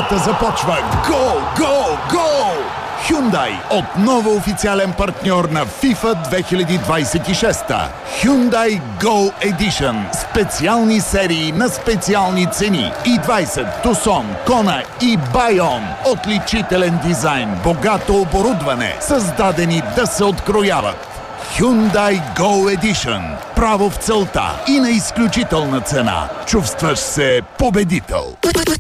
Играта започва! Гол! Гол! Гол! Hyundai отново официален партньор на FIFA 2026. Hyundai Go Edition. Специални серии на специални цени. i20, Tucson, Kona и Bayon. Отличителен дизайн, богато оборудване, създадени да се открояват. Hyundai Go Edition. Право в целта и на изключителна цена. Чувстваш се победител.